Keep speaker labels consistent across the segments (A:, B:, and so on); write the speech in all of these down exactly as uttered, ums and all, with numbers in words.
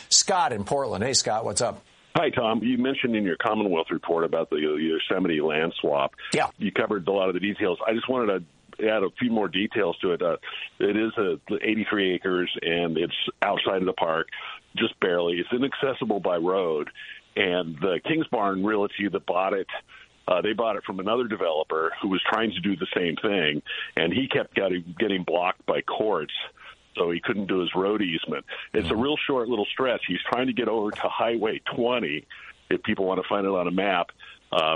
A: Scott in Portland. Hey, Scott, what's up?
B: Hi, Tom. You mentioned in your Commonwealth report about the Yosemite land swap.
A: Yeah.
B: You covered a lot of the details. I just wanted to add a few more details to it. Uh, it is a, eighty-three acres, and it's outside of the park, just barely. It's inaccessible by road. And the Kingsbarn Realty that bought it, uh, they bought it from another developer who was trying to do the same thing, and he kept getting, getting blocked by courts. So he couldn't do his road easement. It's a real short little stretch. He's trying to get over to Highway twenty, if people want to find it on a map, uh,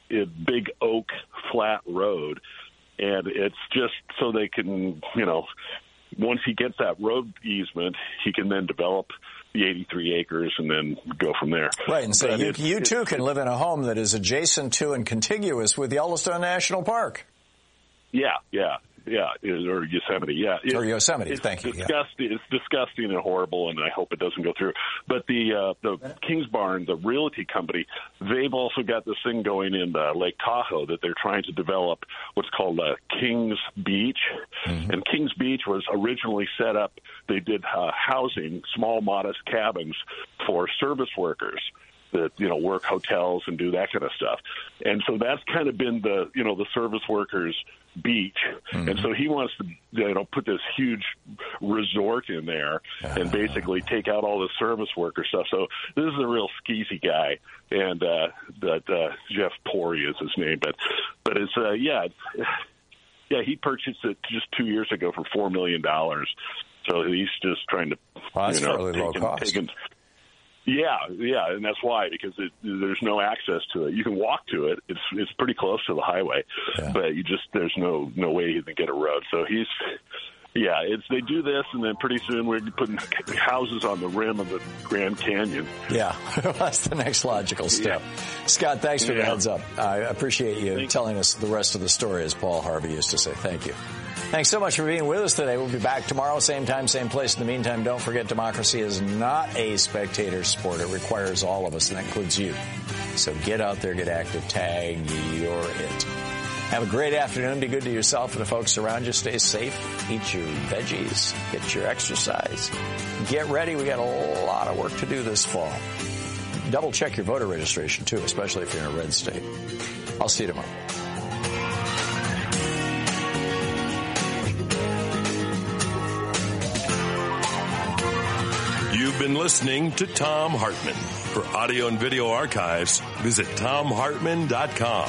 B: Big Oak Flat Road. And it's just so they can, you know, once he gets that road easement, he can then develop the eighty-three acres and then go from there.
A: Right, and so you, you too can live in a home that is adjacent to and contiguous with Yellowstone National Park.
B: Yeah, yeah. Yeah, or Yosemite, yeah.
A: It, or Yosemite,
B: it's
A: thank you.
B: Disgusting, yeah. It's disgusting and horrible, and I hope it doesn't go through. But the uh, the Kingsbarn, the realty company, they've also got this thing going in uh, Lake Tahoe that they're trying to develop what's called uh, Kings Beach. Mm-hmm. And Kings Beach was originally set up, they did uh, housing, small, modest cabins for service workers that, you know, work hotels and do that kind of stuff. And so that's kind of been the, you know, the service workers' beach. Mm-hmm. And so he wants to, you know, put this huge resort in there and basically take out all the service worker stuff. So this is a real skeezy guy, and uh, that uh, Jeff Pori is his name. But, but it's, uh, yeah, yeah, he purchased it just two years ago for four million dollars. So he's just trying to,
A: well, that's
B: you know,
A: fairly low
B: take
A: cost.
B: And, take and, Yeah, yeah, and that's why, because it, there's no access to it. You can walk to it; it's it's pretty close to the highway, yeah. but you just there's no no way you can get a road. So he's, yeah, it's they do this, and then pretty soon we're putting houses on the rim of the Grand Canyon.
A: Yeah, that's the next logical step. Yeah. Scott, thanks for yeah. the heads up. I appreciate you Thanks. telling us the rest of the story, as Paul Harvey used to say. Thank you. Thanks so much for being with us today. We'll be back tomorrow, same time, same place. In the meantime, don't forget democracy is not a spectator sport. It requires all of us, and that includes you. So get out there, get active, tag, you're it. Have a great afternoon. Be good to yourself and the folks around you. Stay safe. Eat your veggies. Get your exercise. Get ready. We got a lot of work to do this fall. Double check your voter registration, too, especially if you're in a red state. I'll see you tomorrow.
C: You've been listening to Thom Hartmann. For audio and video archives, visit thom hartmann dot com.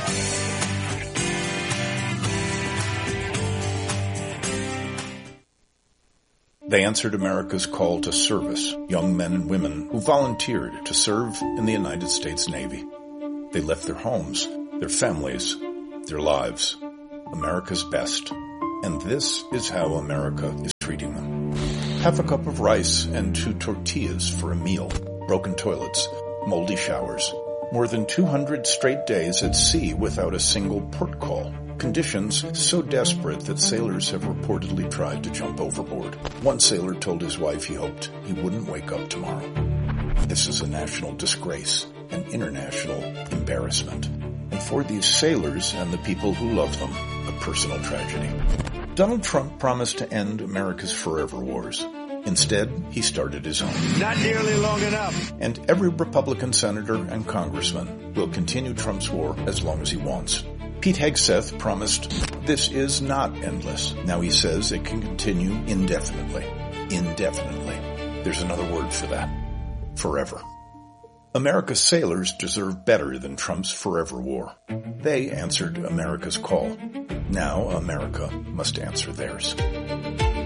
D: They answered America's call to service, young men and women who volunteered to serve in the United States Navy. They left their homes, their families, their lives, America's best. And this is how America is treating them. Half a cup of rice and two tortillas for a meal, broken toilets, moldy showers, more than two hundred straight days at sea without a single port call. Conditions so desperate that sailors have reportedly tried to jump overboard. One sailor told his wife he hoped he wouldn't wake up tomorrow. This is a national disgrace, an international embarrassment. And for these sailors and the people who love them, a personal tragedy. Donald Trump promised to end America's forever wars. Instead, he started his own.
E: Not nearly long enough.
D: And every Republican senator and congressman will continue Trump's war as long as he wants. Pete Hegseth promised, this is not endless. Now he says it can continue indefinitely. Indefinitely. There's another word for that. Forever. America's sailors deserve better than Trump's forever war. They answered America's call. Now America must answer theirs.